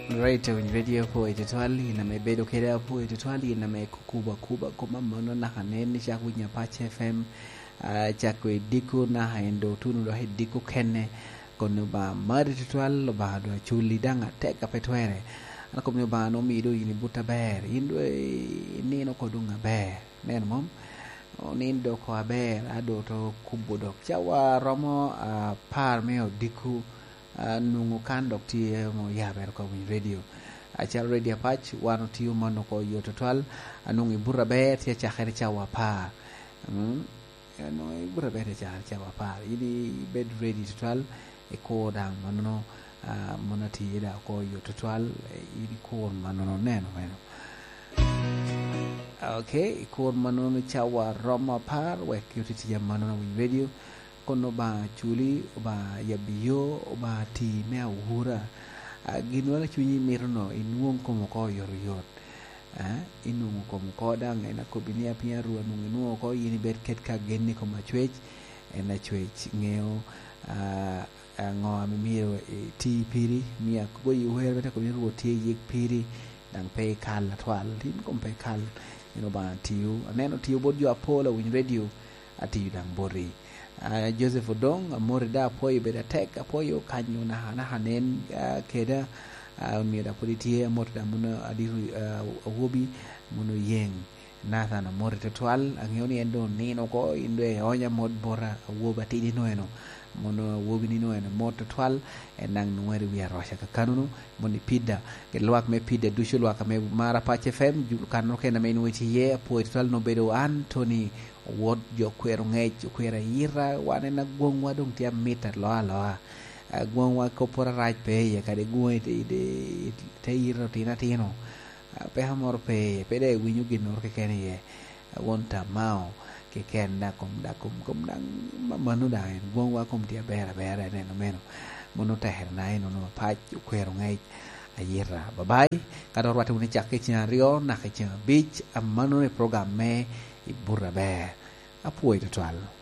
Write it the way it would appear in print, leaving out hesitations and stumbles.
Radio Radio po itotwali na mebedo keda po itotwali na mekukuba kuba kuma mono na haneni chaku nyapache FM chaku diku na haendo tunu do diku kenne kono ba mari itotwal ba do chuli danga teka petwere na kono ba no mido yini buta ber indo nino ko dunga ber nen mom onin do ko ber ado to kubudo chawa romo par meo diku nungu kandok ti mo yaber ko win radio achal radio patch wano ti mono ko yototwal anungi burra be ti chakhere chawa pa no burra be chawa pa idi bed ready totwal e ko dang mono monati ida ko yototwal idi ko mono neno okay ko mono chawa roma par we kyuti ya mono win radio kono ba chuli ba yabiyo ba ti me uhura ginwala chunyi mirno inwong ko ko yor inungu ko ko dang ena ko binia pia ruwa nungu ko yini bet ket ka genni ko machwech ena chwech ngeo ngo amiro ti piri mia ko yuher beta ko ruwa ti yik piri dang pe kal twal tin ko pe kal ba tiu aneno tiu bodjo apola win radio ati dang bori Joseph Odong morida poi beda tek apoyo kanyo na hanen keda unida politie morida muno adiru wobi muno yeng nathan morita twal angioni endo nino ko indwe onya mod bora woba tidi noeno mono wobi ni noeno moto twal enang nuweri wi arosha ka kanunu moni pida ke luak me pida dushu luak me mara pache fem kanu ke na menu ti ye poi twal no bedo Anthony wod jo kwero ngej kwera yira wane na gwong wadong tiam meter loa gwong wa ko pora raj pe ya kade gwong te yira tina tino pe hamor pe de winyu ginor ke kene ye wonta mao ke ken da kom dang manu da gwong wa kom tia bera ne no meno mono teher na no pa kwero ngej ayira bye bye kador watu ni chakke chinario na ke beach amano e program me iburra be apuoi total